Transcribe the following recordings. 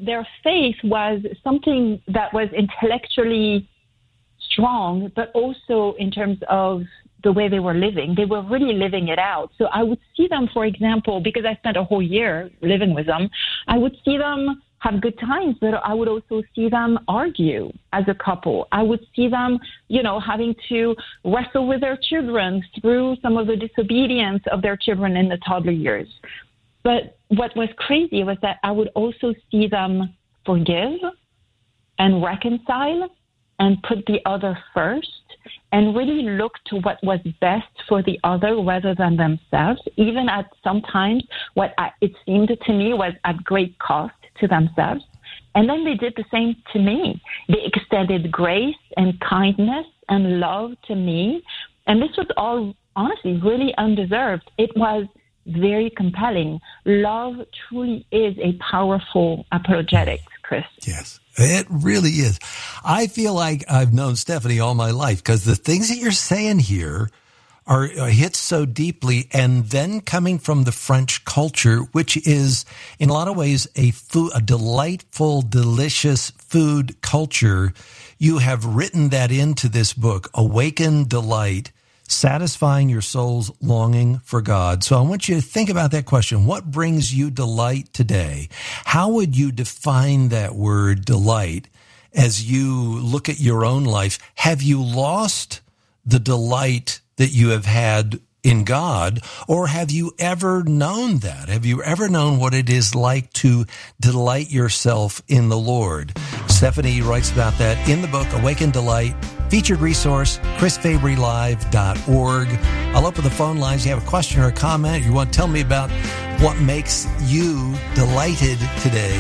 their faith was something that was intellectually strong, but also in terms of the way they were living. They were really living it out. So I would see them, for example, because I spent a whole year living with them, I would see them have good times, but I would also see them argue as a couple. I would see them, having to wrestle with their children through some of the disobedience of their children in the toddler years. But what was crazy was that I would also see them forgive and reconcile and put the other first and really look to what was best for the other rather than themselves, even at sometimes it seemed to me was at great cost to themselves. And then they did the same to me. They extended grace and kindness and love to me. And this was all, honestly, really undeserved. It was very compelling. Love truly is a powerful apologetic, Chris. Yes, it really is. I feel like I've known Stephanie all my life because the things that you're saying here are hit so deeply, and then coming from the French culture, which is in a lot of ways a delightful, delicious food culture. You have written that into this book, Awaken Delight, satisfying your soul's longing for God. So I want you to think about that question. What brings you delight today? How would you define that word delight as you look at your own life? Have you lost the delight that you have had in God, or have you ever known that? Have you ever known what it is like to delight yourself in the Lord? Stephanie writes about that in the book, Awaken Delight, featured resource, chrisfabrylive.org. I'll open the phone lines. You have a question or a comment, you want to tell me about what makes you delighted today,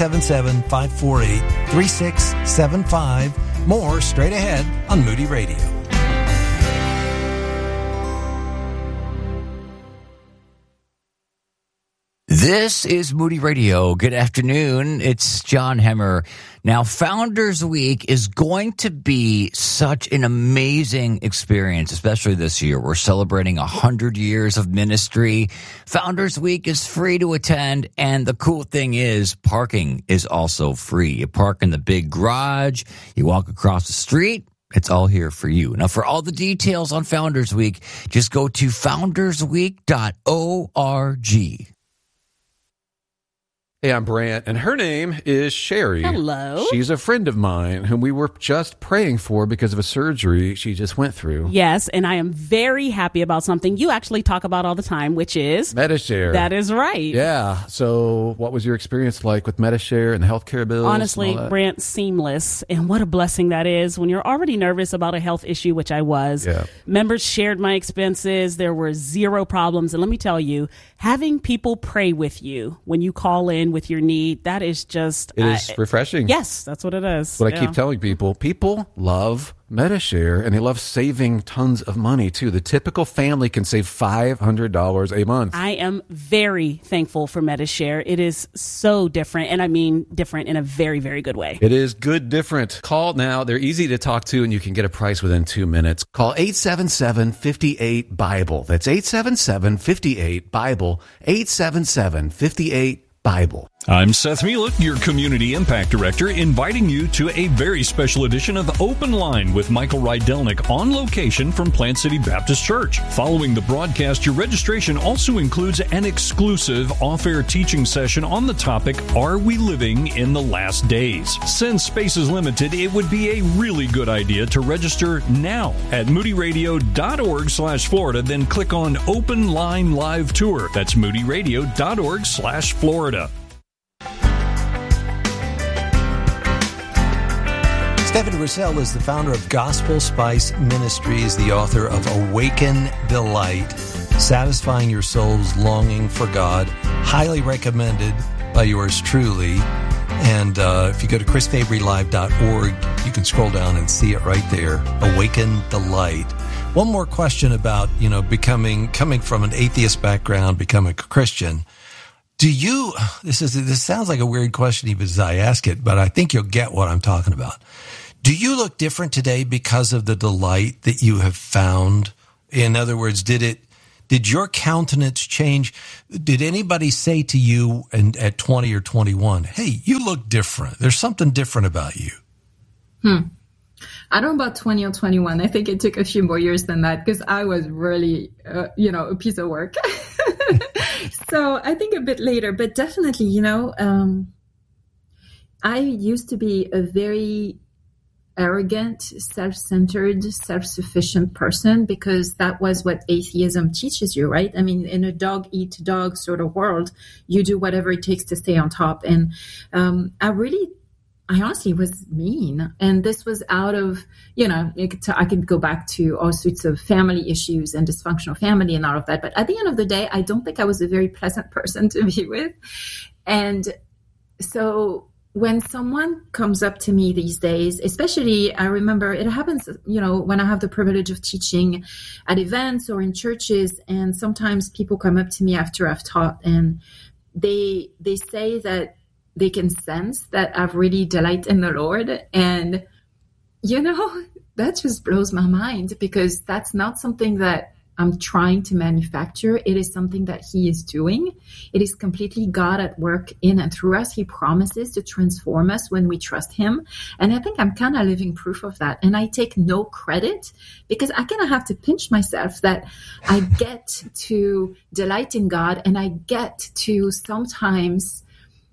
877-548-3675. More straight ahead on Moody Radio. This is Moody Radio. Good afternoon. It's John Hemmer. Now, Founders Week is going to be such an amazing experience, especially this year. We're celebrating 100 years of ministry. Founders Week is free to attend, and the cool thing is parking is also free. You park in the big garage, you walk across the street, it's all here for you. Now, for all the details on Founders Week, just go to foundersweek.org. Hey, I'm Brant, and her name is Sherry. Hello. She's a friend of mine whom we were just praying for because of a surgery she just went through. Yes, and I am very happy about something you actually talk about all the time, which is Medi-Share. That is right. Yeah. So what was your experience like with Medi-Share and the healthcare bills? Honestly, Brant, seamless. And what a blessing that is when you're already nervous about a health issue, which I was. Yeah. Members shared my expenses. There were zero problems. And let me tell you, having people pray with you when you call in with your need, that is just... It is refreshing. Yes, that's what it is. What I keep telling people. People love Medi-Share, and they love saving tons of money, too. The typical family can save $500 a month. I am very thankful for Medi-Share. It is so different, and I mean different in a very, very good way. It is good different. Call now. They're easy to talk to, and you can get a price within 2 minutes. Call 877-58-BIBLE. That's 877-58-BIBLE. 877-58-BIBLE. I'm Seth Mielek, your Community Impact Director, inviting you to a very special edition of Open Line with Michael Rydelnik on location from Plant City Baptist Church. Following the broadcast, your registration also includes an exclusive off-air teaching session on the topic, Are We Living in the Last Days? Since space is limited, it would be a really good idea to register now at moodyradio.org/Florida, then click on Open Line Live Tour. That's moodyradio.org/Florida. Stephanie Russell is the founder of Gospel Spice Ministries, the author of Awaken Delight, Satisfying Your Soul's Longing for God. Highly recommended by yours truly. And if you go to chrisfabrylive.org, you can scroll down and see it right there. Awaken Delight. One more question about, coming from an atheist background, becoming a Christian. This sounds like a weird question even as I ask it, but I think you'll get what I'm talking about. Do you look different today because of the delight that you have found? In other words, did Did your countenance change? Did anybody say to you at 20 or 21, hey, you look different. There's something different about you? I don't know about 20 or 21. I think it took a few more years than that because I was really, a piece of work. So I think a bit later, but definitely, I used to be a very arrogant, self-centered, self-sufficient person because that was what atheism teaches you, right? I mean, in a dog-eat-dog sort of world, you do whatever it takes to stay on top. And I honestly was mean. And this was out of, I could go back to all sorts of family issues and dysfunctional family and all of that. But at the end of the day, I don't think I was a very pleasant person to be with. And so when someone comes up to me these days, especially I remember it happens, when I have the privilege of teaching at events or in churches, and sometimes people come up to me after I've taught and they say that they can sense that I've really delight in the Lord. And, that just blows my mind because that's not something that I'm trying to manufacture. It is something that He is doing. It is completely God at work in and through us. He promises to transform us when we trust Him. And I think I'm kind of living proof of that. And I take no credit because I kind of have to pinch myself that I get to delight in God and I get to sometimes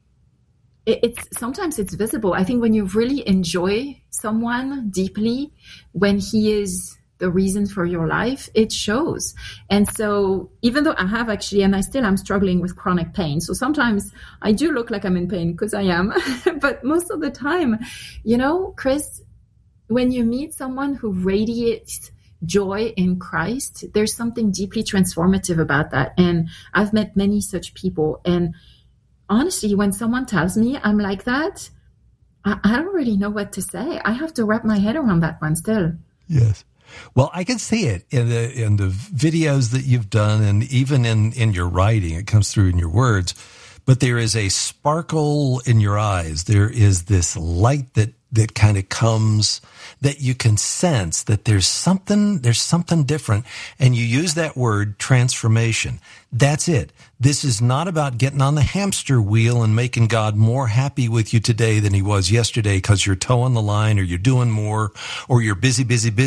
it's visible. I think when you really enjoy someone deeply, when he is the reason for your life, it shows. And so even though I have actually, and I'm struggling with chronic pain. So sometimes I do look like I'm in pain because I am, but most of the time, Chris, when you meet someone who radiates joy in Christ, there's something deeply transformative about that. And I've met many such people. And honestly, when someone tells me I'm like that, I don't really know what to say. I have to wrap my head around that one still. Yes. Well, I can see it in the videos that you've done and even in your writing. It comes through in your words. But there is a sparkle in your eyes. There is this light that kind of comes, that you can sense that there's something different. And you use that word, transformation. That's it. This is not about getting on the hamster wheel and making God more happy with you today than He was yesterday because you're toeing the line or you're doing more or you're busy.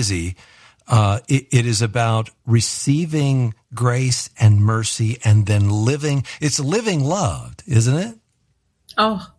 It is about receiving grace and mercy and then living. It's living loved, isn't it? Oh,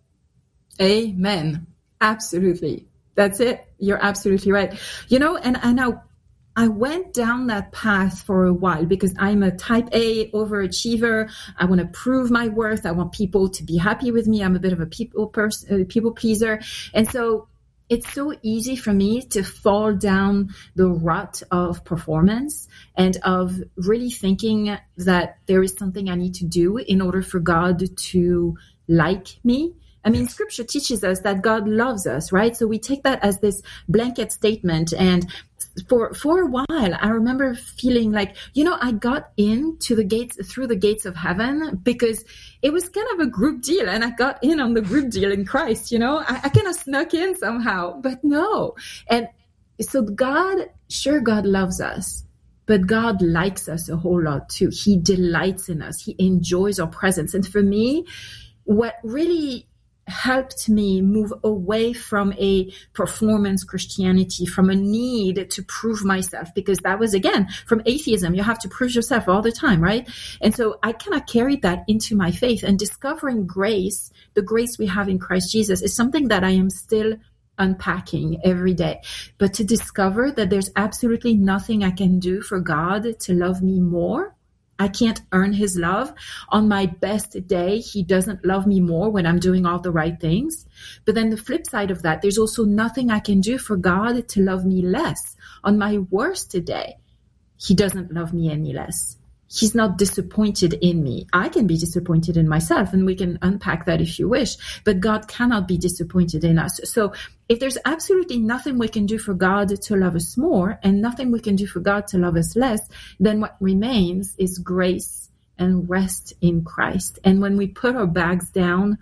amen. Absolutely. That's it. You're absolutely right. And I went down that path for a while because I'm a type A overachiever. I want to prove my worth. I want people to be happy with me. I'm a bit of a people pleaser. And so it's so easy for me to fall down the rut of performance and of really thinking that there is something I need to do in order for God to like me. I mean, Scripture teaches us that God loves us, right? So we take that as this blanket statement. And for a while, I remember feeling like, I got through the gates of heaven because it was kind of a group deal. And I got in on the group deal in Christ, I kind of snuck in somehow, but no. And so God loves us, but God likes us a whole lot too. He delights in us. He enjoys our presence. And for me, what really helped me move away from a performance Christianity, from a need to prove myself, because that was, again, from atheism. You have to prove yourself all the time, right? And so I kind of carried that into my faith, and discovering grace, the grace we have in Christ Jesus, is something that I am still unpacking every day. But to discover that there's absolutely nothing I can do for God to love me more. I can't earn His love. On my best day, He doesn't love me more when I'm doing all the right things. But then the flip side of that, there's also nothing I can do for God to love me less. On my worst day, He doesn't love me any less. He's not disappointed in me. I can be disappointed in myself, and we can unpack that if you wish, but God cannot be disappointed in us. So if there's absolutely nothing we can do for God to love us more and nothing we can do for God to love us less, then what remains is grace and rest in Christ. And when we put our bags down,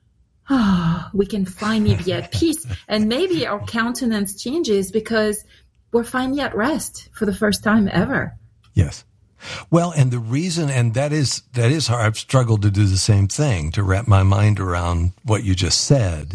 we can finally be at peace. And maybe our countenance changes because we're finally at rest for the first time ever. Yes. Well, and the reason, and that is hard. I've struggled to do the same thing, to wrap my mind around what you just said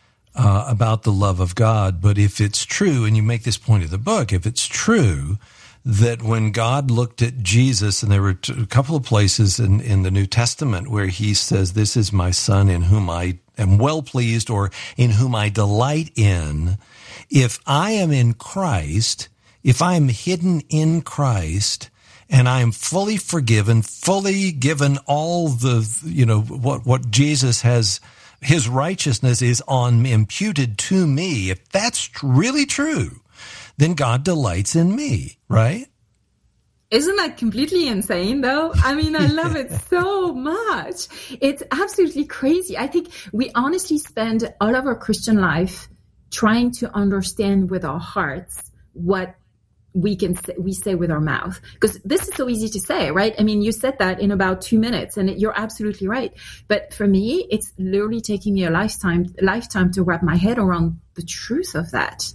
about the love of God. But if it's true, and you make this point of the book, if it's true that when God looked at Jesus, and there were a couple of places in the New Testament where he says, "This is my son in whom I am well pleased," or "in whom I delight in." If I am in Christ, if I am hidden in Christ, and I am fully forgiven, fully given all the, what Jesus has, his righteousness is imputed to me. If that's really true, then God delights in me, right? Isn't that completely insane, though? I mean, I love it so much. It's absolutely crazy. I think we honestly spend all of our Christian life trying to understand with our hearts what we say with our mouth, because this is so easy to say, right? I mean, you said that in about 2 minutes, and you're absolutely right. But for me, it's literally taking me a lifetime to wrap my head around the truth of that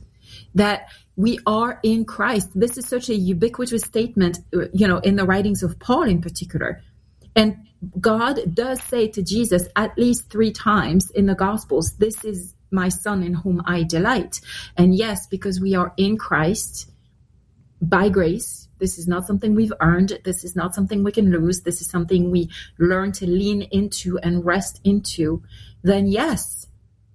we are in Christ. This is such a ubiquitous statement, in the writings of Paul in particular. And God does say to Jesus at least 3 times in the Gospels, "This is my son in whom I delight." And yes, because we are in Christ, by grace. This is not something we've earned. This is not something we can lose. This is something we learn to lean into and rest into. Then yes,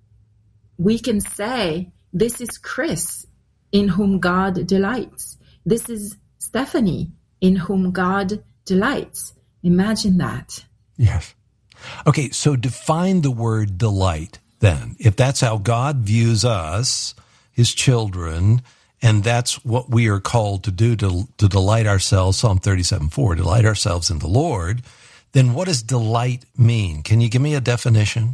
we can say, "This is Chris in whom God delights. This is Stephanie in whom God delights." Imagine that. Yes. Okay, so define the word delight then. If that's how God views us, his children, and that's what we are called to do, to delight ourselves, Psalm 37:4, delight ourselves in the Lord, then what does delight mean? Can you give me a definition?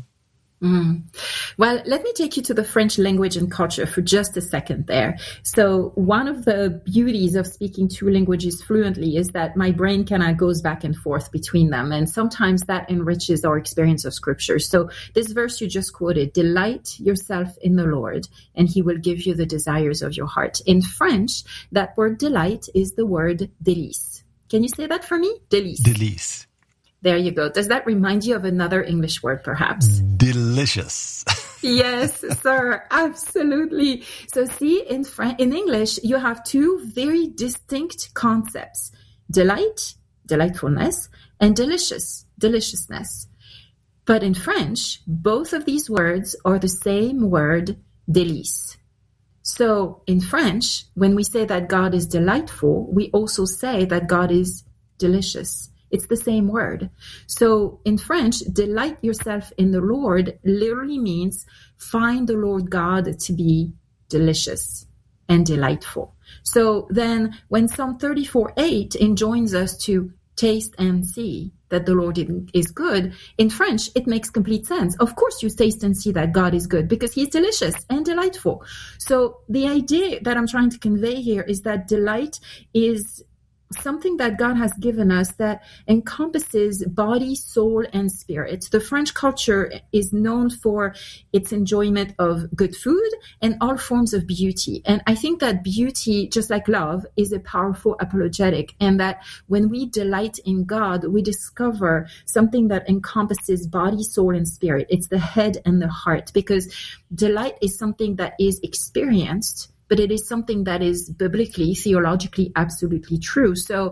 Well, let me take you to the French language and culture for just a second there. So one of the beauties of speaking 2 languages fluently is that my brain kind of goes back and forth between them. And sometimes that enriches our experience of scripture. So this verse you just quoted, "Delight yourself in the Lord, and he will give you the desires of your heart." In French, that word delight is the word délice. Can you say that for me? Délice. Délice. There you go. Does that remind you of another English word, perhaps? Delicious. Yes, sir. Absolutely. So see, in English, you have 2 very distinct concepts: delight, delightfulness, and deliciousness. But in French, both of these words are the same word, délice. So in French, when we say that God is delightful, we also say that God is delicious. It's the same word. So in French, delight yourself in the Lord literally means find the Lord God to be delicious and delightful. So then when Psalm 34:8 enjoins us to taste and see that the Lord is good, in French, it makes complete sense. Of course, you taste and see that God is good because he's delicious and delightful. So the idea that I'm trying to convey here is that delight is something that God has given us that encompasses body, soul, and spirit. The French culture is known for its enjoyment of good food and all forms of beauty. And I think that beauty, just like love, is a powerful apologetic, and that when we delight in God, we discover something that encompasses body, soul, and spirit. It's the head and the heart, because delight is something that is experienced, but it is something that is biblically, theologically, absolutely true. So,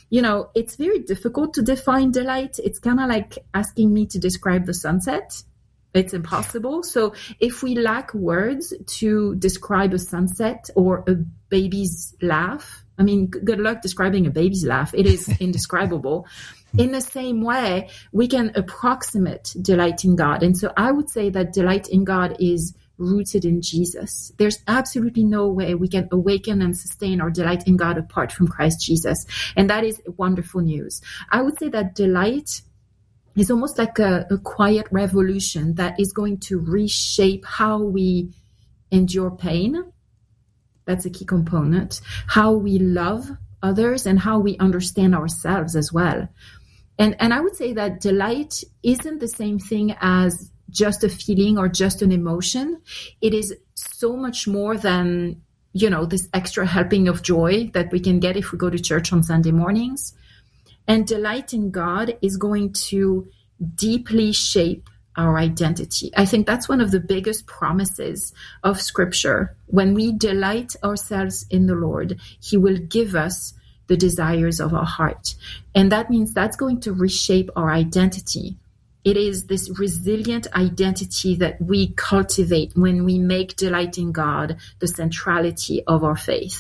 it's very difficult to define delight. It's kind of like asking me to describe the sunset. It's impossible. So if we lack words to describe a sunset or a baby's laugh, I mean, good luck describing a baby's laugh. It is indescribable. In the same way, we can approximate delight in God. And so I would say that delight in God is rooted in Jesus. There's absolutely no way we can awaken and sustain our delight in God apart from Christ Jesus. And that is wonderful news. I would say that delight is almost like a quiet revolution that is going to reshape how we endure pain. That's a key component. How we love others and how we understand ourselves as well. And I would say that delight isn't the same thing as just a feeling or just an emotion. It is so much more than, this extra helping of joy that we can get if we go to church on Sunday mornings. And delight in God is going to deeply shape our identity. I think that's one of the biggest promises of Scripture. When we delight ourselves in the Lord, He will give us the desires of our heart. And that means that's going to reshape our identity. It is this resilient identity that we cultivate when we make delight in God the centrality of our faith.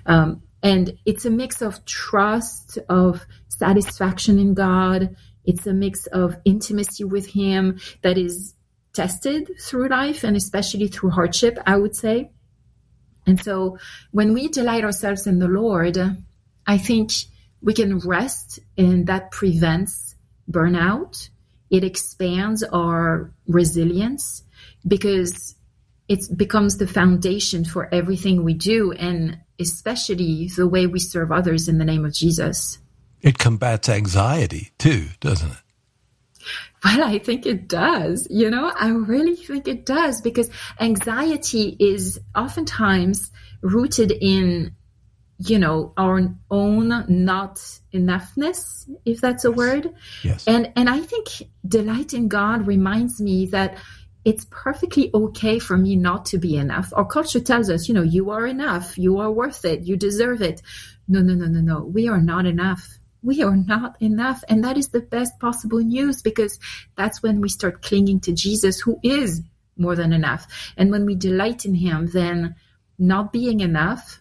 And it's a mix of trust, of satisfaction in God. It's a mix of intimacy with Him that is tested through life and especially through hardship, I would say. And so when we delight ourselves in the Lord, I think we can rest, and that prevents burnout. It expands our resilience because it becomes the foundation for everything we do, and especially the way we serve others in the name of Jesus. It combats anxiety too, doesn't it? Well, I think it does. I really think it does, because anxiety is oftentimes rooted in, our own not enoughness, if that's a word. Yes. And I think delight in God reminds me that it's perfectly okay for me not to be enough. Our culture tells us, you are enough, you are worth it, you deserve it. No. We are not enough. We are not enough. And that is the best possible news, because that's when we start clinging to Jesus, who is more than enough. And when we delight in Him, then not being enough,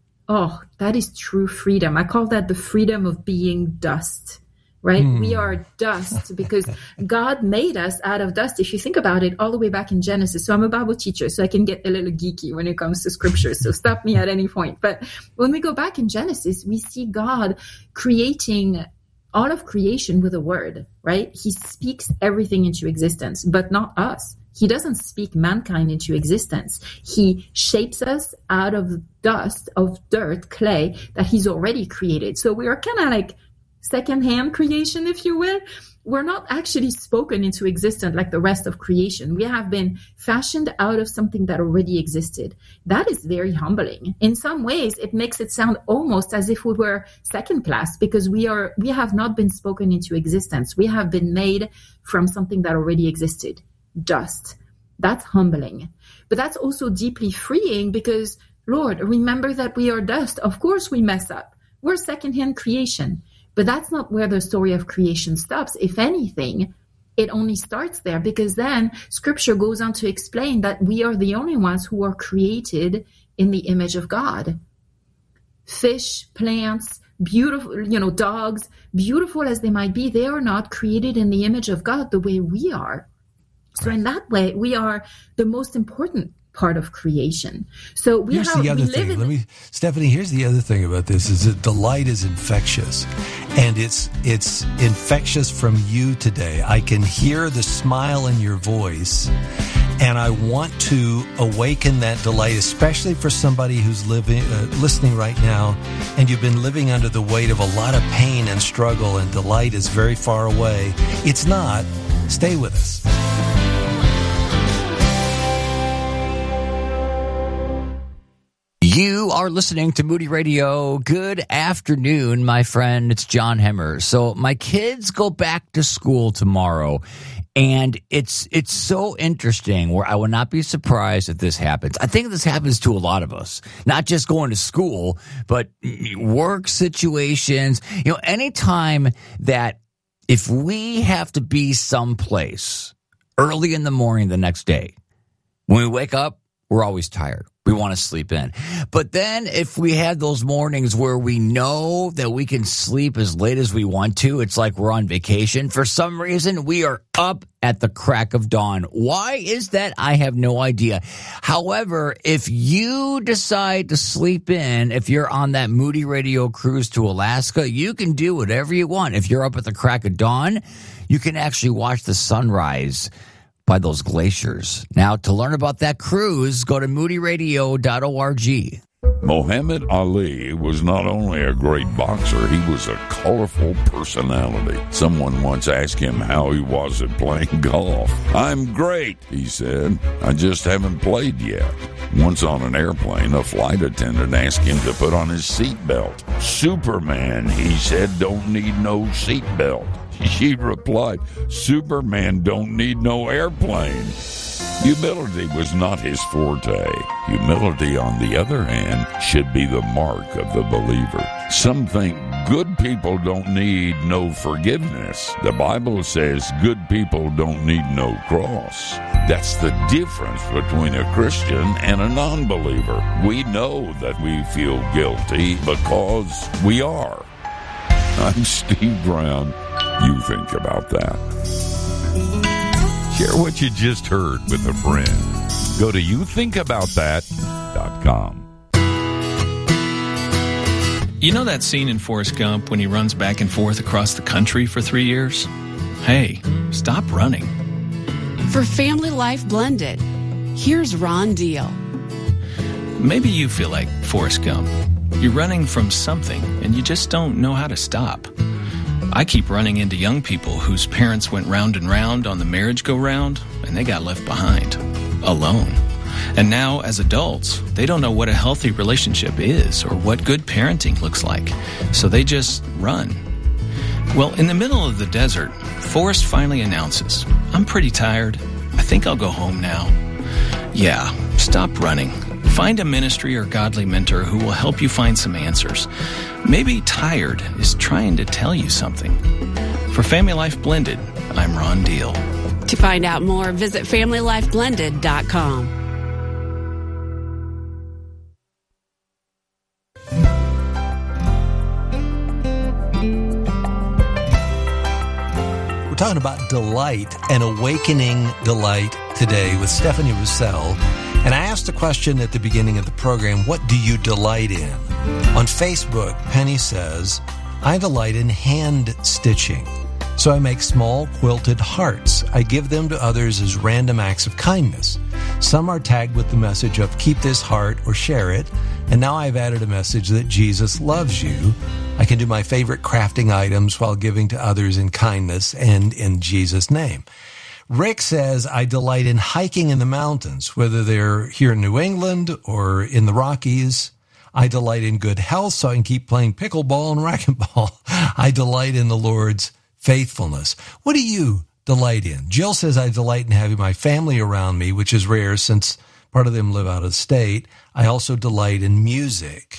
that is true freedom. I call that the freedom of being dust, right? We are dust because God made us out of dust. If you think about it, all the way back in Genesis. So I'm a Bible teacher, so I can get a little geeky when it comes to Scripture. So stop me at any point. But when we go back in Genesis, we see God creating all of creation with a word, right? He speaks everything into existence, but not us. He doesn't speak mankind into existence. He shapes us out of dust, of dirt, clay that He's already created. So we are kind of like secondhand creation, if you will. We're not actually spoken into existence like the rest of creation. We have been fashioned out of something that already existed. That is very humbling. In some ways, it makes it sound almost as if we were second class, because we have not been spoken into existence. We have been made from something that already existed. Dust. That's humbling. But that's also deeply freeing, because, Lord, remember that we are dust. Of course we mess up. We're secondhand creation. But that's not where the story of creation stops. If anything, it only starts there, because then Scripture goes on to explain that we are the only ones who are created in the image of God. Fish, plants, beautiful, dogs, beautiful as they might be, they are not created in the image of God the way we are. So in that way, we are the most important part of creation. So here's the other thing. Stephanie, here's the other thing about this is that delight is infectious, and it's infectious from you today. I can hear the smile in your voice, and I want to awaken that delight, especially for somebody who's listening right now, and you've been living under the weight of a lot of pain and struggle, and delight is very far away. It's not. Stay with us. You are listening to Moody Radio. Good afternoon, my friend. It's John Hemmer. So my kids go back to school tomorrow, and it's so interesting, where I would not be surprised if this happens. I think this happens to a lot of us, not just going to school, but work situations. Anytime that if we have to be someplace early in the morning the next day, when we wake up, we're always tired. We want to sleep in. But then if we had those mornings where we know that we can sleep as late as we want to, it's like we're on vacation. For some reason, we are up at the crack of dawn. Why is that? I have no idea. However, if you decide to sleep in, if you're on that Moody Radio cruise to Alaska, you can do whatever you want. If you're up at the crack of dawn, you can actually watch the sunrise by those glaciers. Now, to learn about that cruise, go to moodyradio.org. Muhammad Ali was not only a great boxer, he was a colorful personality. Someone once asked him how he was at playing golf. "I'm great," he said. "I just haven't played yet." Once on an airplane, a flight attendant asked him to put on his seatbelt. Superman, he said, don't need no seatbelt. She replied, Superman don't need no airplane. Humility was not his forte. Humility, on the other hand, should be the mark of the believer. Some think good people don't need no forgiveness. The Bible says good people don't need no cross. That's the difference between a Christian and a non-believer. We know that we feel guilty because we are. I'm Steve Brown. You think about that. Share what you just heard with a friend. Go to youthinkaboutthat.com. You know that scene in Forrest Gump when he runs back and forth across the country for 3 years? Hey, stop running. For Family Life Blended, here's Ron Deal. Maybe you feel like Forrest Gump. You're running from something and you just don't know how to stop. I keep running into young people whose parents went round and round on the merry-go-round and they got left behind, alone. And now, as adults, they don't know what a healthy relationship is or what good parenting looks like, so they just run. Well, in the middle of the desert, Forrest finally announces, I'm pretty tired. I think I'll go home now. Yeah, stop running. Find a ministry or godly mentor who will help you find some answers. Maybe tired is trying to tell you something. For Family Life Blended, I'm Ron Deal. To find out more, visit FamilyLifeBlended.com. We're talking about delight and awakening delight today with Stephanie Russell. And I asked a question at the beginning of the program, what do you delight in? On Facebook, Penny says, I delight in hand stitching. So I make small quilted hearts. I give them to others as random acts of kindness. Some are tagged with the message of keep this heart or share it. And now I've added a message that Jesus loves you. I can do my favorite crafting items while giving to others in kindness and in Jesus' name. Rick says, I delight in hiking in the mountains, whether they're here in New England or in the Rockies. I delight in good health so I can keep playing pickleball and racquetball. I delight in the Lord's faithfulness. What do you delight in? Jill says, I delight in having my family around me, which is rare since part of them live out of state. I also delight in music.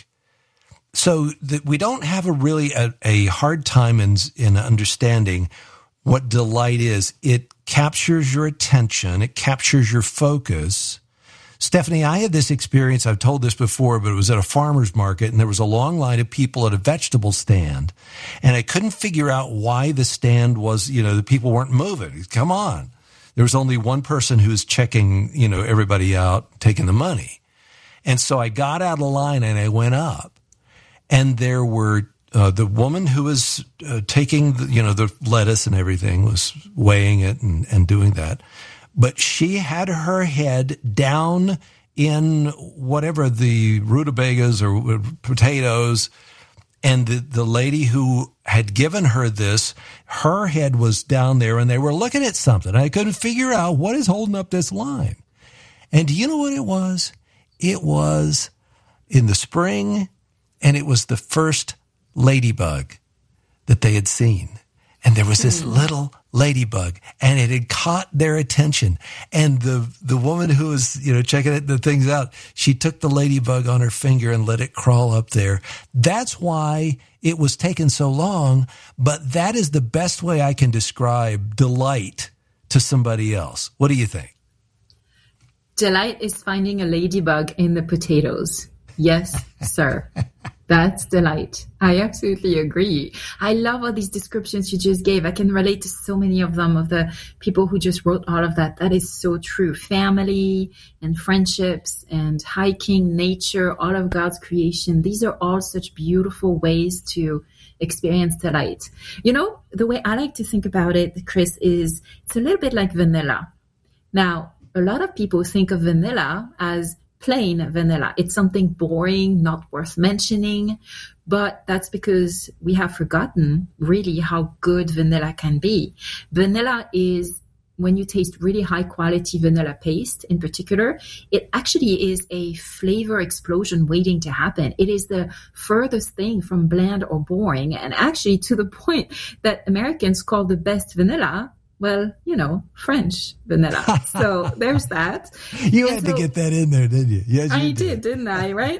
So that we don't have a hard time in understanding what delight is. It captures your attention. It captures your focus. Stephanie, I had this experience. I've told this before, but it was at a farmer's market, and there was a long line of people at a vegetable stand, and I couldn't figure out why the stand was, the people weren't moving. Come on. There was only one person who was checking, everybody out, taking the money. And so I got out of line and I went up, and there were the woman who was taking the lettuce and everything was weighing it and doing that. But she had her head down in whatever the rutabagas or potatoes. And the lady who had given her this, her head was down there and they were looking at something. I couldn't figure out what is holding up this line. And do you know what it was? It was in the spring, and it was the first ladybug that they had seen. And there was this little ladybug, and it had caught their attention. And the woman who was, checking the things out, she took the ladybug on her finger and let it crawl up there. That's why it was taking so long, but that is the best way I can describe delight to somebody else. What do you think? Delight is finding a ladybug in the potatoes. Yes, sir. That's delight. I absolutely agree. I love all these descriptions you just gave. I can relate to so many of them, of the people who just wrote all of that. That is so true. Family and friendships and hiking, nature, all of God's creation. These are all such beautiful ways to experience delight. The way I like to think about it, Chris, is it's a little bit like vanilla. Now, a lot of people think of vanilla as plain vanilla. It's something boring, not worth mentioning, but that's because we have forgotten really how good vanilla can be. Vanilla is when you taste really high quality vanilla paste in particular, it actually is a flavor explosion waiting to happen. It is the furthest thing from bland or boring, and actually to the point that Americans call the best vanilla, well, French vanilla. So there's that. You had to get that in there, didn't you? Yes, I did, didn't I? Right?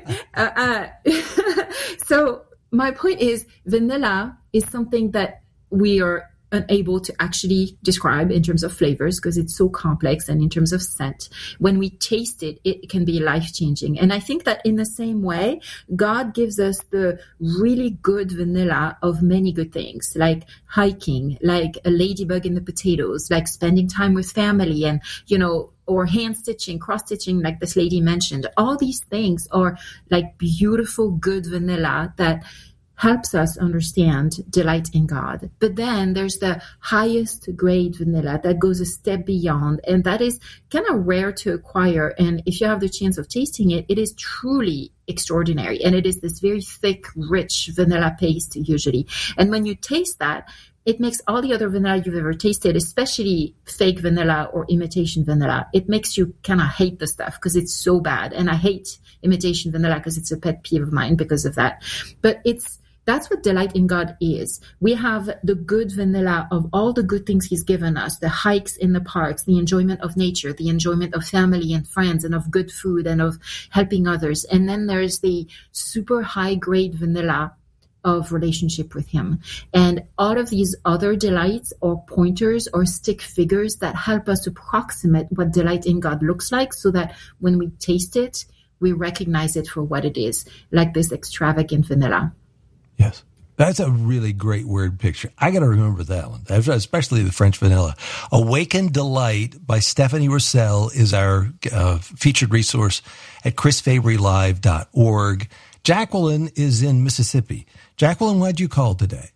So my point is, vanilla is something that we are unable to actually describe in terms of flavors because it's so complex, and in terms of scent. When we taste it, it can be life-changing. And I think that in the same way, God gives us the really good vanilla of many good things, like hiking, like a ladybug in the potatoes, like spending time with family, and, or hand stitching, cross stitching, like this lady mentioned. All these things are like beautiful, good vanilla that helps us understand delight in God. But then there's the highest grade vanilla that goes a step beyond, and that is kind of rare to acquire. And if you have the chance of tasting it, it is truly extraordinary. And it is this very thick, rich vanilla paste usually. And when you taste that, it makes all the other vanilla you've ever tasted, especially fake vanilla or imitation vanilla, it makes you kind of hate the stuff because it's so bad. And I hate imitation vanilla because it's a pet peeve of mine because of that. But that's what delight in God is. We have the good vanilla of all the good things he's given us, the hikes in the parks, the enjoyment of nature, the enjoyment of family and friends and of good food and of helping others. And then there's the super high grade vanilla of relationship with him. And all of these other delights or pointers or stick figures that help us approximate what delight in God looks like, so that when we taste it, we recognize it for what it is, like this extravagant vanilla. Yes. That's a really great word picture. I got to remember that one, especially the French vanilla. Awaken Delight by Stephanie Russell is our featured resource at chrisfabrylive.org. Jacqueline is in Mississippi. Jacqueline, why'd you call today?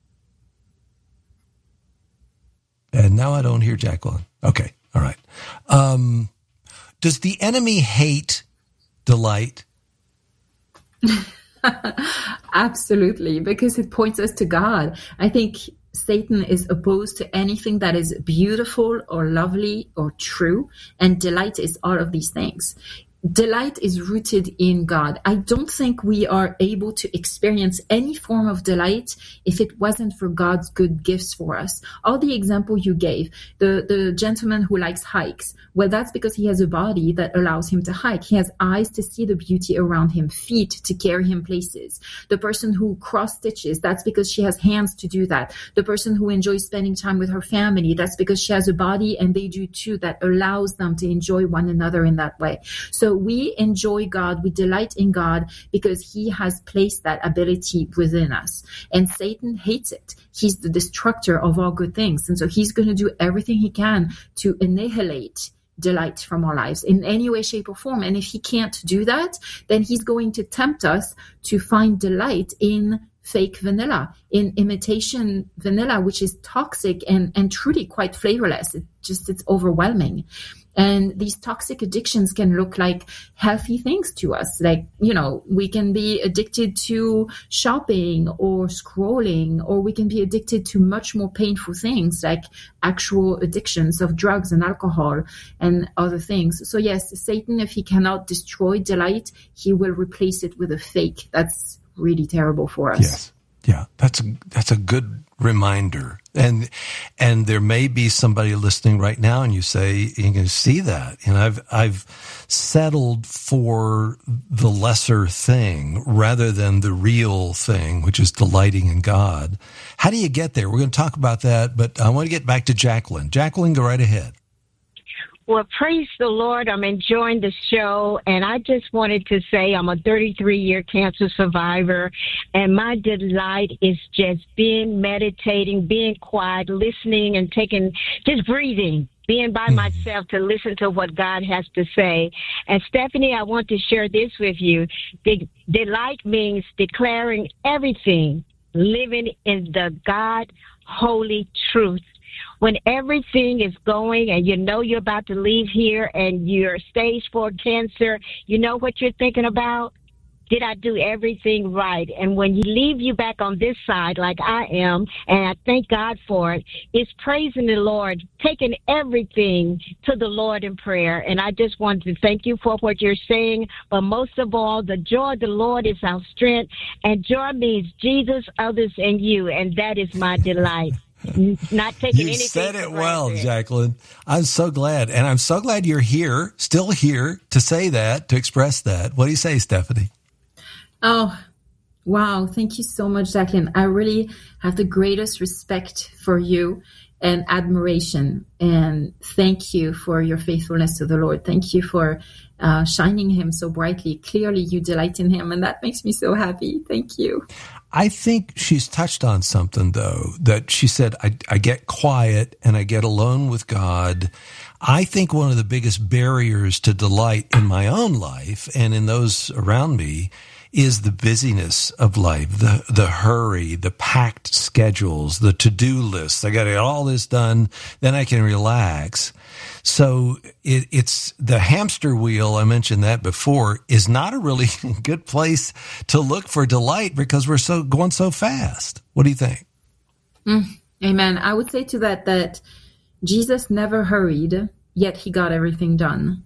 And now I don't hear Jacqueline. Okay. All right. Does the enemy hate delight? Absolutely, because it points us to God. I think Satan is opposed to anything that is beautiful or lovely or true, and delight is all of these things. Delight is rooted in God. I don't think we are able to experience any form of delight if it wasn't for God's good gifts for us. All the example you gave, the gentleman who likes hikes, well, that's because he has a body that allows him to hike. He has eyes to see the beauty around him, feet to carry him places. The person who cross stitches, that's because she has hands to do that. The person who enjoys spending time with her family, that's because she has a body, and they do too, that allows them to enjoy one another in that way. So we enjoy God, we delight in God because he has placed that ability within us. And Satan hates it. He's the destructor of all good things. And so he's going to do everything he can to annihilate delight from our lives in any way, shape, or form. And if he can't do that, then he's going to tempt us to find delight in fake vanilla, in imitation vanilla, which is toxic and truly quite flavorless. It's overwhelming. And these toxic addictions can look like healthy things to us. Like, we can be addicted to shopping or scrolling, or we can be addicted to much more painful things like actual addictions of drugs and alcohol and other things. So yes, Satan, if he cannot destroy delight, he will replace it with a fake. That's really terrible for us. Yes. Yeah. That's a good reminder. And there may be somebody listening right now and you say, you can see that. And I've settled for the lesser thing rather than the real thing, which is delighting in God. How do you get there? We're going to talk about that, but I want to get back to Jacqueline. Jacqueline, go right ahead. Well, praise the Lord. I'm enjoying the show, and I just wanted to say I'm a 33-year cancer survivor, and my delight is just meditating, being quiet, listening, and just breathing, being by myself to listen to what God has to say. And Stephanie, I want to share this with you. Delight means declaring everything, living in the God holy truth. When everything is going and you're about to leave here and you're stage 4 cancer, you know what you're thinking about? Did I do everything right? And when you leave you back on this side like I am, and I thank God for it, it's praising the Lord, taking everything to the Lord in prayer. And I just wanted to thank you for what you're saying. But most of all, the joy of the Lord is our strength. And joy means Jesus, others, and you. And that is my delight. Not taking anything. You said it for well, granted. Jacqueline. I'm so glad. And I'm so glad you're here, still here, to say that, to express that. What do you say, Stephanie? Oh, wow. Thank you so much, Jacqueline. I really have the greatest respect for you and admiration. And thank you for your faithfulness to the Lord. Thank you for shining him so brightly. Clearly, you delight in him, and that makes me so happy. Thank you. I think she's touched on something, though, that she said, I get quiet and I get alone with God. I think one of the biggest barriers to delight in my own life and in those around me is the busyness of life, the hurry, the packed schedules, the to-do lists. I got to get all this done, then I can relax. So it's the hamster wheel, I mentioned that before, is not a really good place to look for delight because we're going so fast. What do you think? Amen. I would say to that Jesus never hurried, yet he got everything done.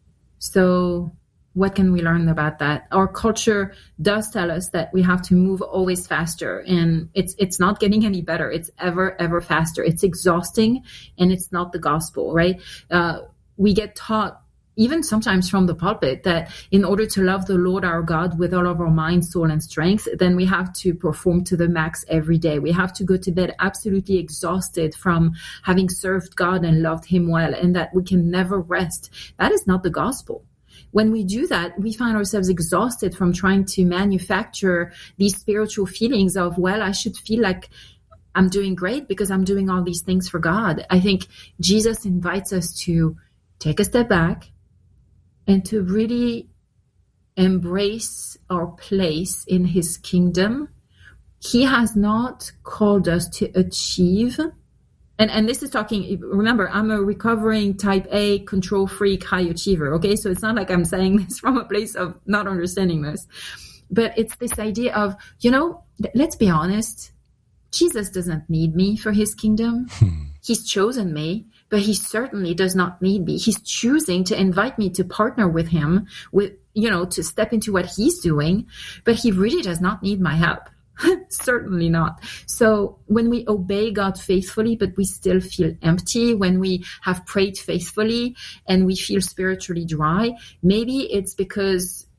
So what can we learn about that? Our culture does tell us that we have to move always faster, and it's not getting any better. It's ever faster. It's exhausting, and it's not the gospel, right? We get taught, even sometimes from the pulpit, that in order to love the Lord our God with all of our mind, soul, and strength, then we have to perform to the max every day. We have to go to bed absolutely exhausted from having served God and loved him well, and that we can never rest. That is not the gospel. When we do that, we find ourselves exhausted from trying to manufacture these spiritual feelings of, well, I should feel like I'm doing great because I'm doing all these things for God. I think Jesus invites us to take a step back and to really embrace our place in his kingdom. He has not called us to achieve. And this is talking, remember, I'm a recovering type A control freak high achiever, okay? So it's not like I'm saying this from a place of not understanding this. But it's this idea of, let's be honest, Jesus doesn't need me for his kingdom. He's chosen me, but he certainly does not need me. He's choosing to invite me to partner with him, to step into what he's doing, but he really does not need my help. Certainly not. So when we obey God faithfully, but we still feel empty, when we have prayed faithfully and we feel spiritually dry, maybe it's because,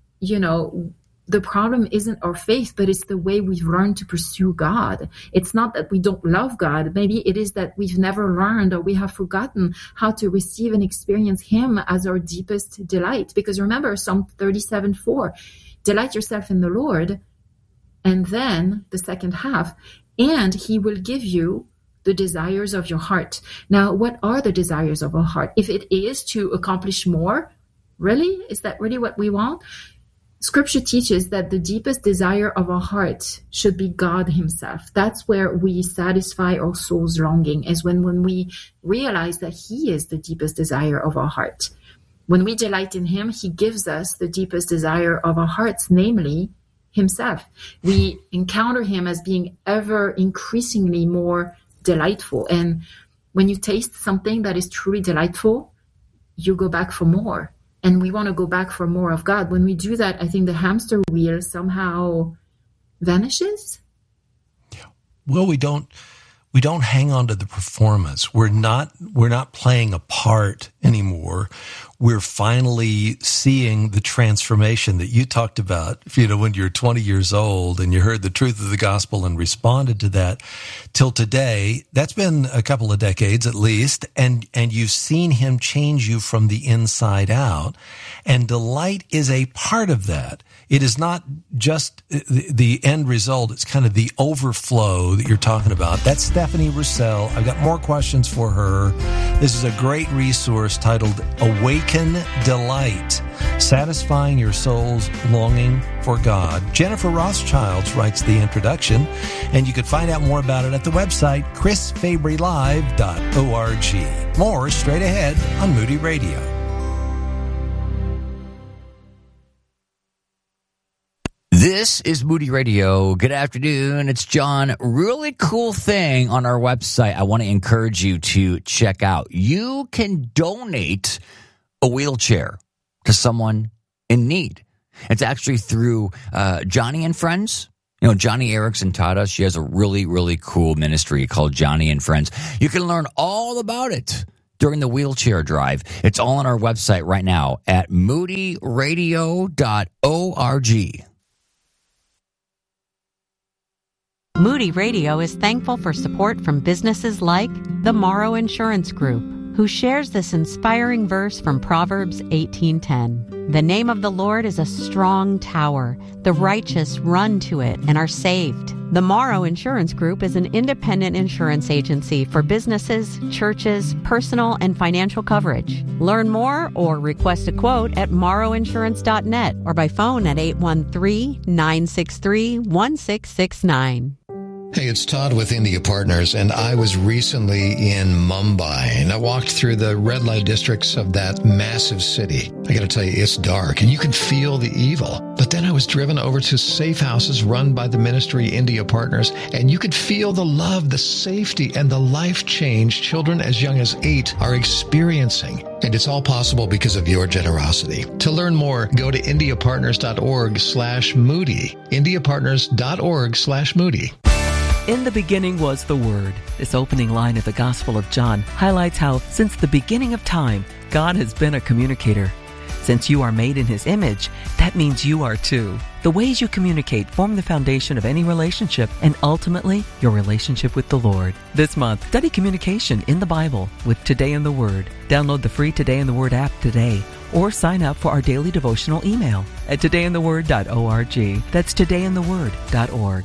the problem isn't our faith, but it's the way we've learned to pursue God. It's not that we don't love God. Maybe it is that we've never learned, or we have forgotten how to receive and experience him as our deepest delight. Because remember Psalm 37:4, delight yourself in the Lord. And then the second half, and he will give you the desires of your heart. Now, what are the desires of our heart? If it is to accomplish more, really? Is that really what we want? Scripture teaches that the deepest desire of our heart should be God himself. That's where we satisfy our soul's longing, is when we realize that he is the deepest desire of our heart. When we delight in him, he gives us the deepest desire of our hearts, namely himself. We encounter him as being ever increasingly more delightful. And when you taste something that is truly delightful, you go back for more. And we want to go back for more of God. When we do that, I think the hamster wheel somehow vanishes. Well, we don't hang on to the performance. We're not playing a part anymore. We're finally seeing the transformation that you talked about, when you're 20 years old and you heard the truth of the gospel and responded to that till today. That's been a couple of decades at least. And you've seen him change you from the inside out. And delight is a part of that. It is not just the end result. It's kind of the overflow that you're talking about. That's Stephanie Roussel. I've got more questions for her. This is a great resource titled Awaken Delight, Satisfying Your Soul's Longing for God. Jennifer Rothschild writes the introduction, and you can find out more about it at the website chrisfabrylive.org. More straight ahead on Moody Radio. This is Moody Radio. Good afternoon. It's John. Really cool thing on our website I want to encourage you to check out. You can donate a wheelchair to someone in need. It's actually through Johnny and Friends. You know, Johnny Erickson taught us. She has a really, really cool ministry called Johnny and Friends. You can learn all about it during the wheelchair drive. It's all on our website right now at moodyradio.org. Moody Radio is thankful for support from businesses like the Morrow Insurance Group, who shares this inspiring verse from Proverbs 18:10. The name of the Lord is a strong tower. The righteous run to it and are saved. The Morrow Insurance Group is an independent insurance agency for businesses, churches, personal and financial coverage. Learn more or request a quote at morrowinsurance.net or by phone at 813-963-1669. Hey, it's Todd with India Partners, and I was recently in Mumbai, and I walked through the red light districts of that massive city. I got to tell you, it's dark, and you can feel the evil. But then I was driven over to safe houses run by the ministry India Partners, and you could feel the love, the safety, and the life change children as young as 8 are experiencing. And it's all possible because of your generosity. To learn more, go to indiapartners.org/Moody. indiapartners.org/Moody. In the beginning was the Word. This opening line of the Gospel of John highlights how, since the beginning of time, God has been a communicator. Since you are made in His image, that means you are too. The ways you communicate form the foundation of any relationship and ultimately your relationship with the Lord. This month, study communication in the Bible with Today in the Word. Download the free Today in the Word app today or sign up for our daily devotional email at todayintheword.org. That's todayintheword.org.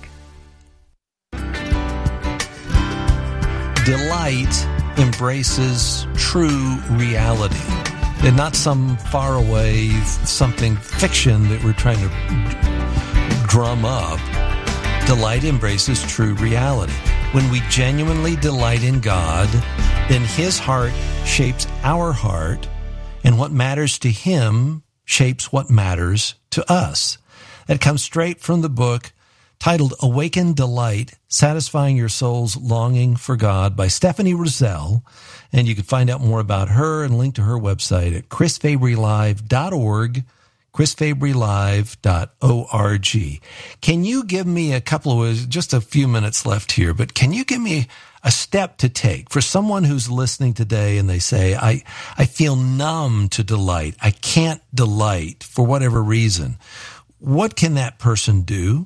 Delight embraces true reality and not some faraway something fiction that we're trying to drum up. Delight embraces true reality. When we genuinely delight in God, then His heart shapes our heart, and what matters to Him shapes what matters to us. That comes straight from the book titled Awaken Delight, Satisfying Your Soul's Longing for God by Stephanie Roselle. And you can find out more about her and link to her website at chrisfabrylive.org, chrisfabrylive.org. Can you give me just a few minutes left here, but can you give me a step to take for someone who's listening today and they say, I feel numb to delight. I can't delight for whatever reason. What can that person do?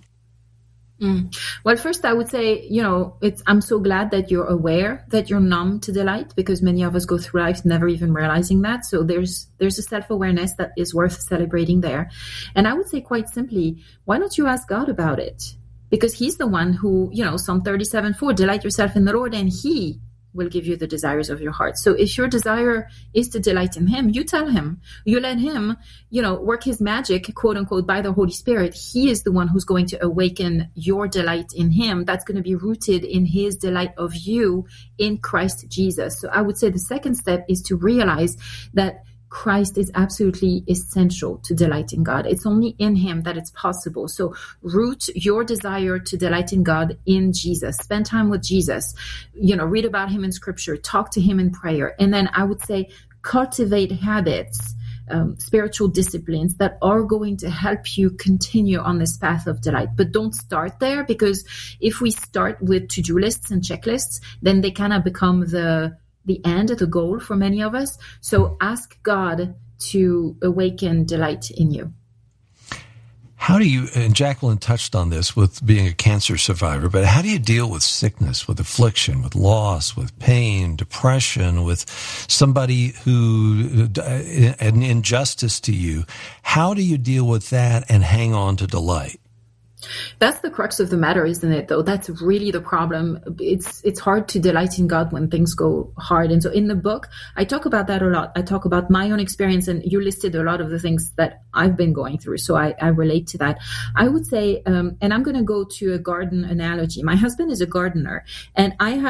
Well, first I would say, I'm so glad that you're aware that you're numb to delight, because many of us go through life never even realizing that. So there's a self-awareness that is worth celebrating there. And I would say quite simply, why don't you ask God about it? Because He's the one who, Psalm 37:4, delight yourself in the Lord and He will give you the desires of your heart. So if your desire is to delight in Him, you tell Him, you let Him, work His magic, quote unquote, by the Holy Spirit. He is the one who's going to awaken your delight in Him. That's going to be rooted in His delight of you in Christ Jesus. So I would say the second step is to realize that Christ is absolutely essential to delight in God. It's only in Him that it's possible. So root your desire to delight in God in Jesus. Spend time with Jesus. Read about Him in Scripture. Talk to Him in prayer. And then I would say cultivate habits, spiritual disciplines that are going to help you continue on this path of delight. But don't start there, because if we start with to-do lists and checklists, then they kind of become the end, the goal for many of us. So ask God to awaken delight in you. How do you, and Jacqueline touched on this with being a cancer survivor, but how do you deal with sickness, with affliction, with loss, with pain, depression, with somebody who, an injustice to you? How do you deal with that and hang on to delight? That's the crux of the matter, isn't it, though? That's really the problem. It's hard to delight in God when things go hard. And so in the book, I talk about that a lot. I talk about my own experience, and you listed a lot of the things that I've been going through. So I relate to that. I would say, and I'm going to go to a garden analogy. My husband is a gardener, and I have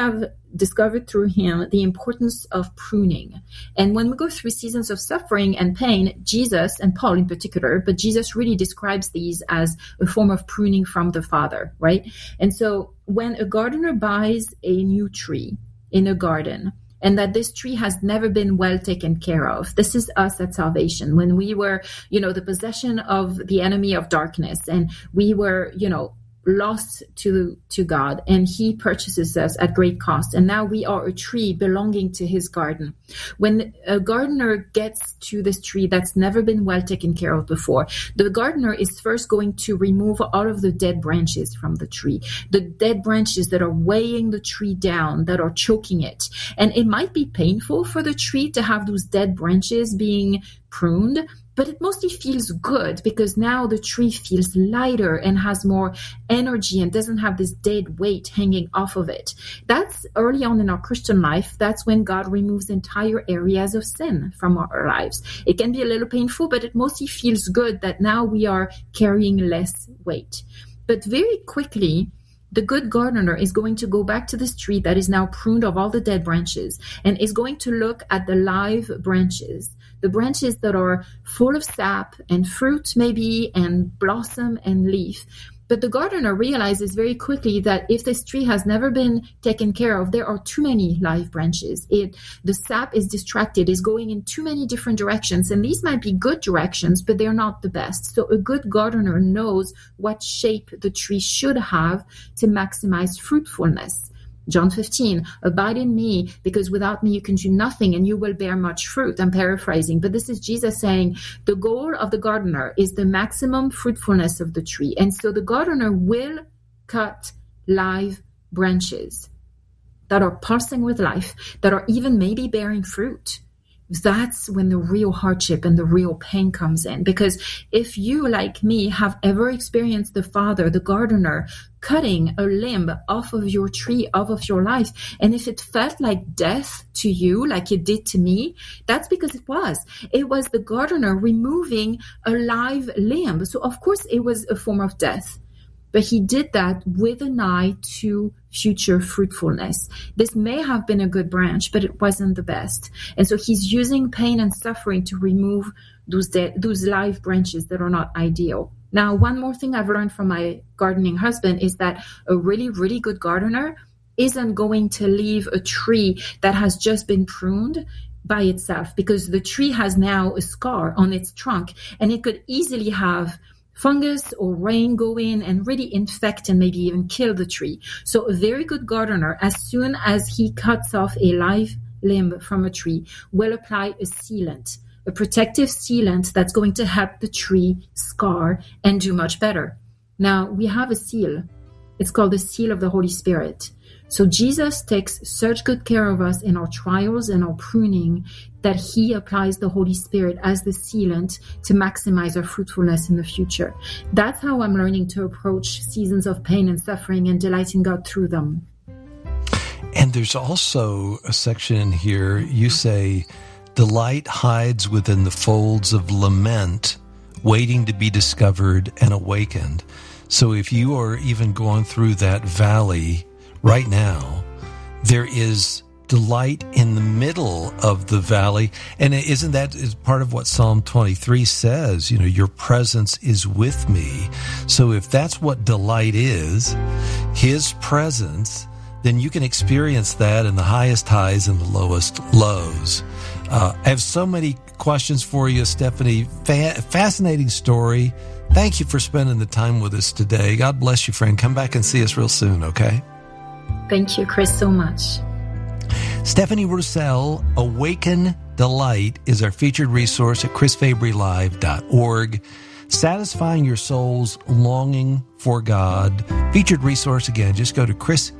discovered through him the importance of pruning. And when we go through seasons of suffering and pain, Jesus, and Paul in particular, but Jesus really describes these as a form of pruning from the Father, right? And so when a gardener buys a new tree in a garden, and that this tree has never been well taken care of. This is us at Salvation. When we were, the possession of the enemy of darkness, and we were, lost to God, and he purchases us at great cost. And now we are a tree belonging to his garden. When a gardener gets to this tree that's never been well taken care of before, the gardener is first going to remove all of the dead branches from the tree, the dead branches that are weighing the tree down, that are choking it. And it might be painful for the tree to have those dead branches being pruned, but it mostly feels good because now the tree feels lighter and has more energy and doesn't have this dead weight hanging off of it. That's early on in our Christian life. That's when God removes entire areas of sin from our lives. It can be a little painful, but it mostly feels good that now we are carrying less weight. But very quickly, the good gardener is going to go back to this tree that is now pruned of all the dead branches and is going to look at the live branches, the branches that are full of sap and fruit maybe and blossom and leaf. But the gardener realizes very quickly that if this tree has never been taken care of, there are too many live branches. The sap is distracted, is going in too many different directions. And these might be good directions, but they're not the best. So a good gardener knows what shape the tree should have to maximize fruitfulness. John 15, abide in me, because without me you can do nothing and you will bear much fruit. I'm paraphrasing, but this is Jesus saying the goal of the gardener is the maximum fruitfulness of the tree. And so the gardener will cut live branches that are pulsing with life, that are even maybe bearing fruit. That's when the real hardship and the real pain comes in. Because if you, like me, have ever experienced the Father, the gardener, cutting a limb off of your tree, off of your life, and if it felt like death to you, like it did to me, that's because it was. It was the gardener removing a live limb. So of course it was a form of death. But he did that with an eye to future fruitfulness. This may have been a good branch, but it wasn't the best. And so he's using pain and suffering to remove those live branches that are not ideal. Now, one more thing I've learned from my gardening husband is that a really, really good gardener isn't going to leave a tree that has just been pruned by itself, because the tree has now a scar on its trunk, and it could easily have fungus or rain go in and really infect and maybe even kill the tree. So a very good gardener, as soon as he cuts off a live limb from a tree, will apply a sealant, a protective sealant that's going to help the tree scar and do much better. Now, we have a seal. It's called the seal of the Holy Spirit. So Jesus takes such good care of us in our trials and our pruning that he applies the Holy Spirit as the sealant to maximize our fruitfulness in the future. That's how I'm learning to approach seasons of pain and suffering and delight in God through them. And there's also a section in here, you say, delight hides within the folds of lament, waiting to be discovered and awakened. So if you are even going through that valley right now, there is delight in the middle of the valley. And isn't that is part of what Psalm 23 says? You know, your presence is with me. So if that's what delight is, his presence, then you can experience that in the highest highs and the lowest lows. I have so many questions for you, Stephanie. Fascinating story. Thank you for spending the time with us today. God bless you, friend. Come back and see us real soon, okay? Thank you, Chris, so much. Stephanie Roussel, Awaken Delight, is our featured resource at chrisfabrylive.org. Satisfying your soul's longing for God. Featured resource again, just go to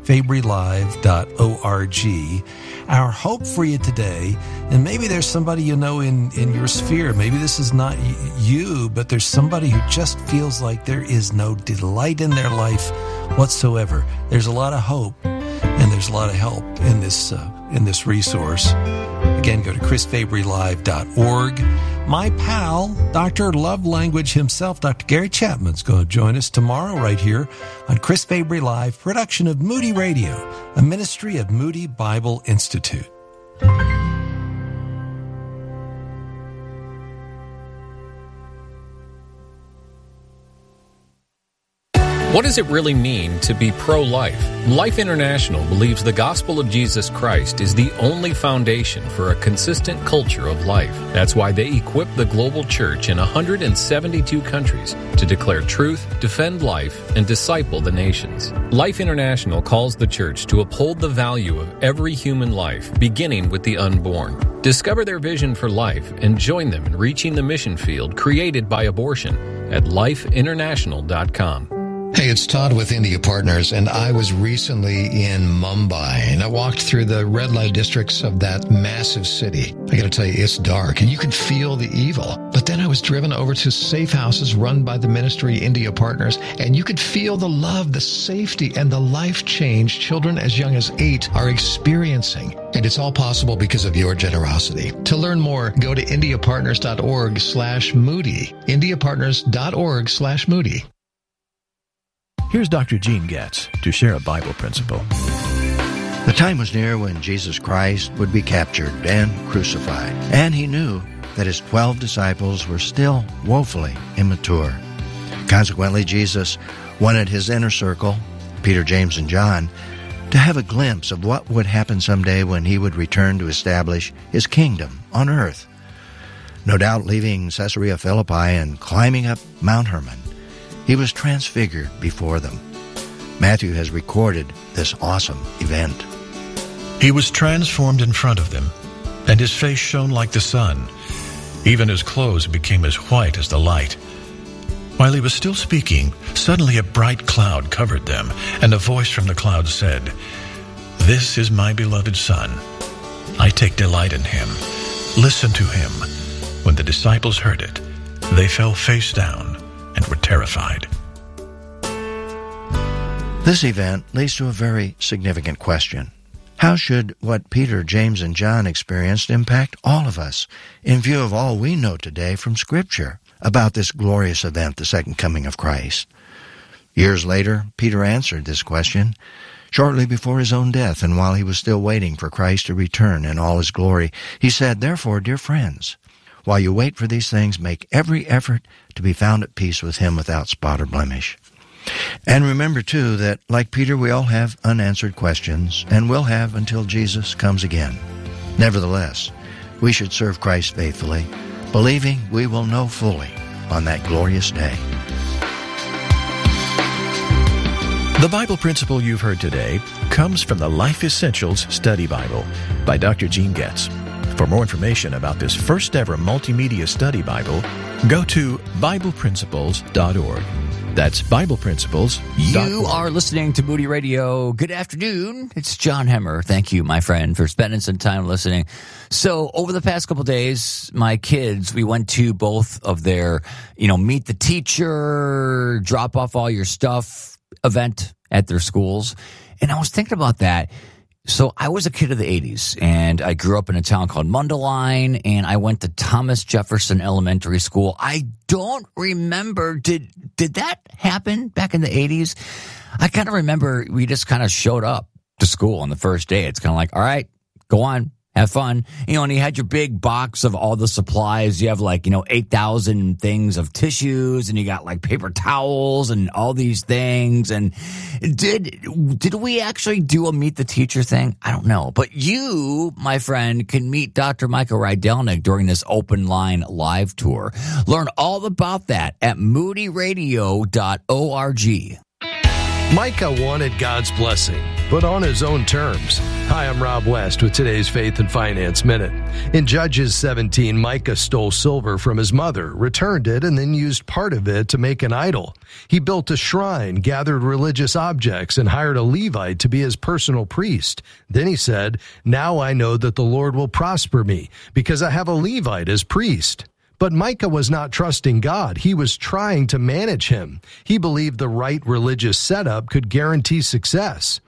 chrisfabrylive.org. Our hope for you today, and maybe there's somebody you know in your sphere, maybe this is not you, but there's somebody who just feels like there is no delight in their life whatsoever. There's a lot of hope, and there's a lot of help in this resource. Again, go to chrisfabrylive.org. My pal, Dr. Love Language himself, Dr. Gary Chapman's going to join us tomorrow right here on Chris Fabry Live, production of Moody Radio, a ministry of Moody Bible Institute. What does it really mean to be pro-life? Life International believes the gospel of Jesus Christ is the only foundation for a consistent culture of life. That's why they equip the global church in 172 countries to declare truth, defend life, and disciple the nations. Life International calls the church to uphold the value of every human life, beginning with the unborn. Discover their vision for life and join them in reaching the mission field created by abortion at lifeinternational.com. Hey, it's Todd with India Partners, and I was recently in Mumbai, and I walked through the red light districts of that massive city. I got to tell you, it's dark, and you can feel the evil. But then I was driven over to safe houses run by the ministry India Partners, and you could feel the love, the safety, and the life change children as young as 8 are experiencing. And it's all possible because of your generosity. To learn more, go to indiapartners.org/Moody. indiapartners.org/Moody. Here's Dr. Gene Getz to share a Bible principle. The time was near when Jesus Christ would be captured and crucified, and he knew that his 12 disciples were still woefully immature. Consequently, Jesus wanted his inner circle, Peter, James, and John, to have a glimpse of what would happen someday when he would return to establish his kingdom on earth. No doubt leaving Caesarea Philippi and climbing up Mount Hermon, he was transfigured before them. Matthew has recorded this awesome event. He was transformed in front of them, and his face shone like the sun. Even his clothes became as white as the light. While he was still speaking, suddenly a bright cloud covered them, and a voice from the cloud said, "This is my beloved Son. I take delight in him. Listen to him." When the disciples heard it, they fell face down and were terrified. This event leads to a very significant question. How should what Peter, James, and John experienced impact all of us in view of all we know today from Scripture about this glorious event, the second coming of Christ? Years later, Peter answered this question shortly before his own death, and while he was still waiting for Christ to return in all his glory, he said, "Therefore, dear friends, while you wait for these things, make every effort to be found at peace with him without spot or blemish." And remember, too, that like Peter, we all have unanswered questions, and will have until Jesus comes again. Nevertheless, we should serve Christ faithfully, believing we will know fully on that glorious day. The Bible principle you've heard today comes from the Life Essentials Study Bible by Dr. Gene Getz. For more information about this first ever multimedia study Bible, go to BiblePrinciples.org. That's BiblePrinciples.org. You are listening to Moody Radio. Good afternoon. It's John Hemmer. Thank you, my friend, for spending some time listening. So over the past couple of days, my kids, we went to both of their, meet the teacher, drop off all your stuff event at their schools. And I was thinking about that. So I was a kid of the 80s, and I grew up in a town called Mundelein, and I went to Thomas Jefferson Elementary School. I don't remember, did that happen back in the 80s? I kind of remember we just kind of showed up to school on the first day. It's kind of like, all right, go on, have fun. And you had your big box of all the supplies. You have 8,000 things of tissues, and you got paper towels and all these things. And did we actually do a meet the teacher thing? I don't know. But you, my friend, can meet Dr. Micah Rydelnik during this open line live tour. Learn all about that at moodyradio.org. Micah wanted God's blessing, but on his own terms. Hi, I'm Rob West with today's Faith and Finance Minute. In Judges 17, Micah stole silver from his mother, returned it, and then used part of it to make an idol. He built a shrine, gathered religious objects, and hired a Levite to be his personal priest. Then he said, "Now I know that the Lord will prosper me, because I have a Levite as priest." But Micah was not trusting God. He was trying to manage him. He believed the right religious setup could guarantee success.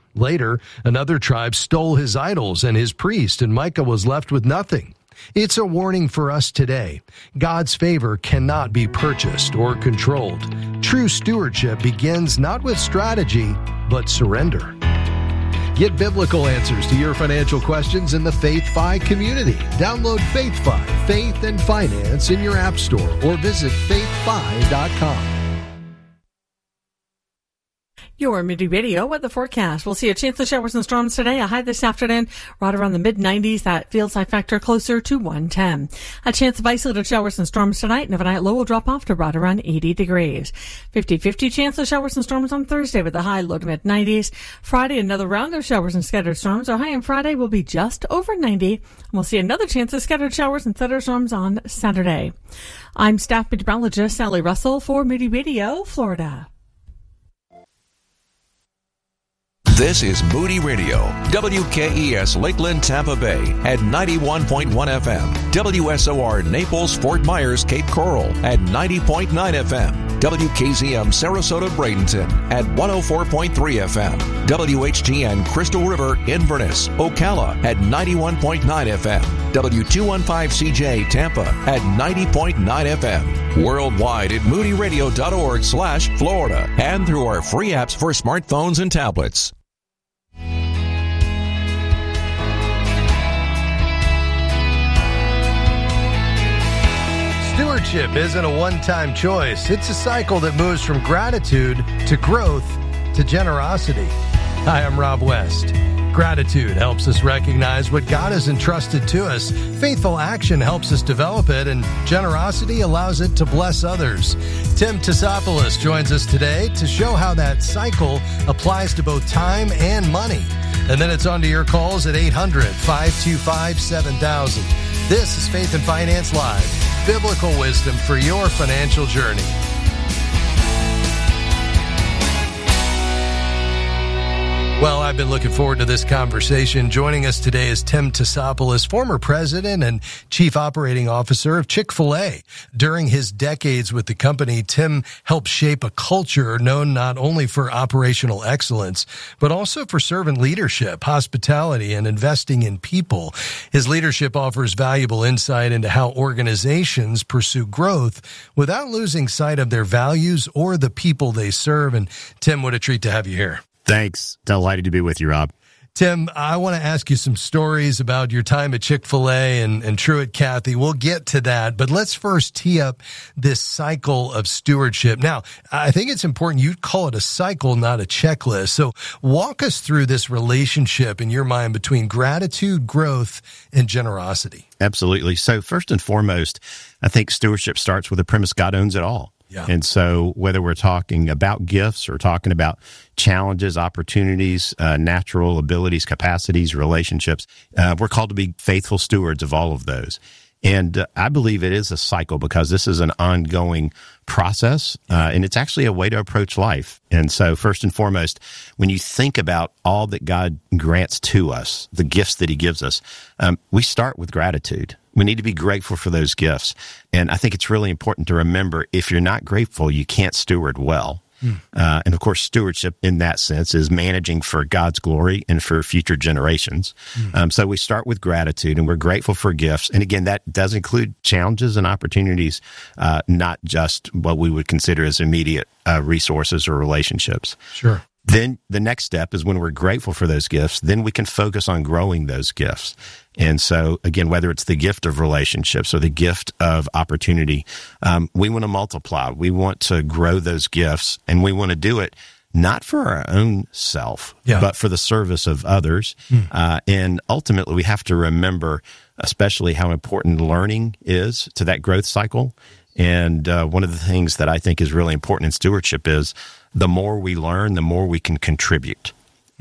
Later, another tribe stole his idols and his priest, and Micah was left with nothing. It's a warning for us today. God's favor cannot be purchased or controlled. True stewardship begins not with strategy, but surrender. Get biblical answers to your financial questions in the FaithFi community. Download FaithFi, Faith and Finance in your app store or visit faithfi.com. Your Moody Radio weather forecast. We'll see a chance of showers and storms today. A high this afternoon, right around the mid-90s. That field side factor closer to 110. A chance of isolated showers and storms tonight, and overnight low will drop off to right around 80 degrees. 50-50 chance of showers and storms on Thursday with a high low to mid-90s. Friday, another round of showers and scattered storms. Our high on Friday will be just over 90. And we'll see another chance of scattered showers and thunderstorms on Saturday. I'm staff meteorologist Sally Russell for Moody Radio, Florida. This is Moody Radio, WKES Lakeland, Tampa Bay at 91.1 FM, WSOR Naples, Fort Myers, Cape Coral at 90.9 FM, WKZM Sarasota, Bradenton at 104.3 FM, WHTN Crystal River, Inverness, Ocala at 91.9 FM, W215CJ Tampa at 90.9 FM, worldwide at moodyradio.org/Florida, and through our free apps for smartphones and tablets. Stewardship isn't a one-time choice. It's a cycle that moves from gratitude to growth to generosity. Hi, I'm Rob West. Gratitude helps us recognize what God has entrusted to us. Faithful action helps us develop it, and generosity allows it to bless others. Tim Tassopoulos joins us today to show how that cycle applies to both time and money. And then it's on to your calls at 800-525-7000. This is Faith and Finance Live. Biblical wisdom for your financial journey. Well, I've been looking forward to this conversation. Joining us today is Tim Tassopoulos, former president and chief operating officer of Chick-fil-A. During his decades with the company, Tim helped shape a culture known not only for operational excellence, but also for servant leadership, hospitality, and investing in people. His leadership offers valuable insight into how organizations pursue growth without losing sight of their values or the people they serve. And Tim, what a treat to have you here. Thanks. Delighted to be with you, Rob. Tim, I want to ask you some stories about your time at Chick-fil-A and Truett Cathy. We'll get to that, but let's first tee up this cycle of stewardship. Now, I think it's important you call it a cycle, not a checklist. So walk us through this relationship in your mind between gratitude, growth, and generosity. Absolutely. So first and foremost, I think stewardship starts with the premise God owns it all. Yeah. And so whether we're talking about gifts or talking about challenges, opportunities, natural abilities, capacities, relationships, we're called to be faithful stewards of all of those. And I believe it is a cycle because this is an ongoing process, and it's actually a way to approach life. And so first and foremost, when you think about all that God grants to us, the gifts that he gives us, we start with gratitude. We need to be grateful for those gifts. And I think it's really important to remember, if you're not grateful, you can't steward well. And of course, stewardship in that sense is managing for God's glory and for future generations. So we start with gratitude, and we're grateful for gifts. And again, that does include challenges and opportunities, not just what we would consider as immediate resources or relationships. Sure. Then the next step is when we're grateful for those gifts, then we can focus on growing those gifts. And so, again, whether it's the gift of relationships or the gift of opportunity, we want to multiply. We want to grow those gifts, and we want to do it not for our own self, but for the service of others. And ultimately, we have to remember especially how important learning is to that growth cycle. And one of the things that I think is really important in stewardship is the more we learn, the more we can contribute.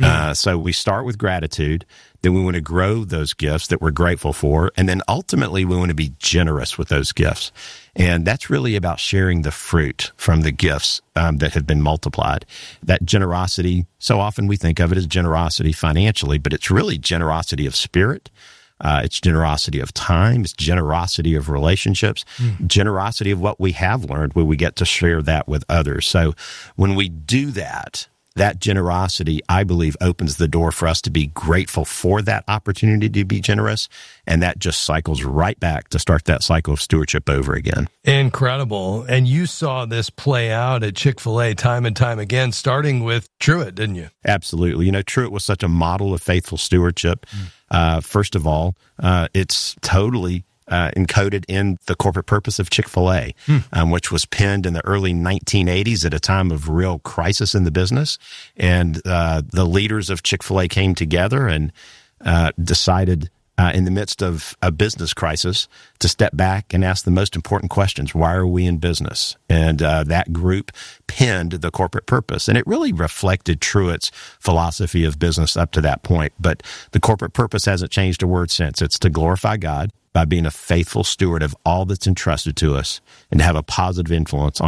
So we start with gratitude, then we want to grow those gifts that we're grateful for, and then ultimately we want to be generous with those gifts. And that's really about sharing the fruit from the gifts that have been multiplied. That generosity, so often we think of it as generosity financially, but it's really generosity of spirit. It's generosity of time. It's generosity of relationships, generosity of what we have learned where we get to share that with others. So when we do that, that generosity, I believe, opens the door for us to be grateful for that opportunity to be generous. And that just cycles right back to start that cycle of stewardship over again. Incredible. And you saw this play out at Chick-fil-A time and time again, starting with Truett, didn't you? Absolutely. You know, Truett was such a model of faithful stewardship. First of all, it's totally encoded in the corporate purpose of Chick-fil-A, which was penned in the early 1980s at a time of real crisis in the business. And the leaders of Chick-fil-A came together and decided in the midst of a business crisis to step back and ask the most important questions. Why are we in business? And that group penned the corporate purpose. And it really reflected Truett's philosophy of business up to that point. But the corporate purpose hasn't changed a word since. It's to glorify God by being a faithful steward of all that's entrusted to us and to have a positive influence on